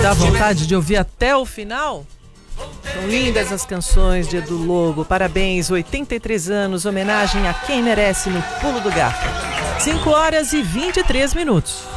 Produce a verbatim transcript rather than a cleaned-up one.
Dá vontade de ouvir até o final? São lindas as canções de Edu Lobo. Parabéns, oitenta e três anos, homenagem a quem merece no Pulo do Gato. cinco horas e vinte e três minutos.